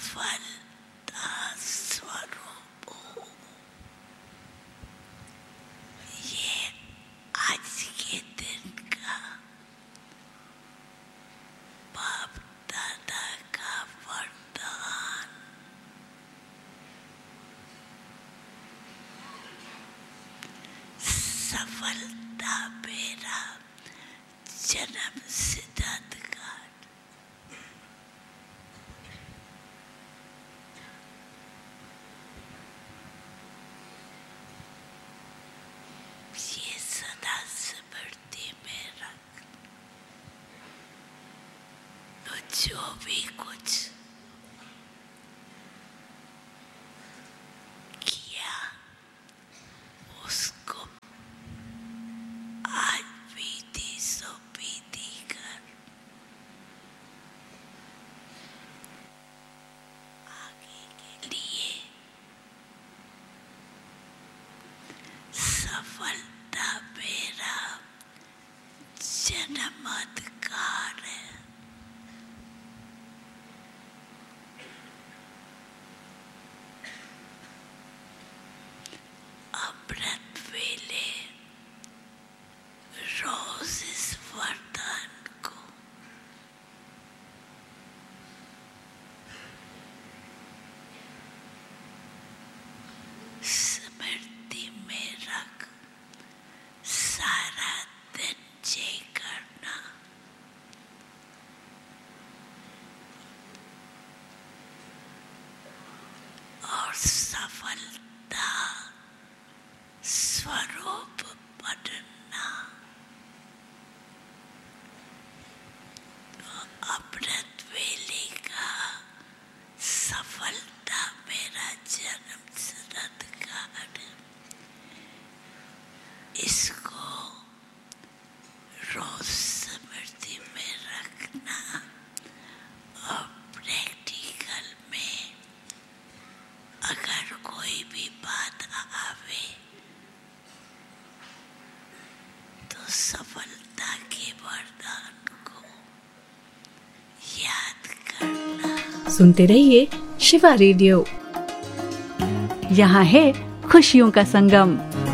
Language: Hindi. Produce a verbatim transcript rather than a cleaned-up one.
सफलता स्वरूप हो। ये आज के दिन का बाप दादा का वरदान। सफलता मेरा जन्म सिद्ध अधिकार। ये सदा स्मृति में रख। तो जो भी कुछ किया उसको आज बीती सो बीती कर आगे के लिए सफलता मेरा जन्म अधिकार है। अमृत वेले रोज इस वरदान को स्मृति में रख। सारा दिन जय करना। और सफलता स्वरूप बनना। अमृत वेले का सफलता मेरा जन्म सिद्ध अधिकार। इसको रोज स्मृति में रखना। और प्रैक्टिकल में अगर कोई भी बात आवे तो सफलता के वरदान को याद करना। सुनते रहिए शिवा रेडियो। यहाँ है खुशियों का संगम।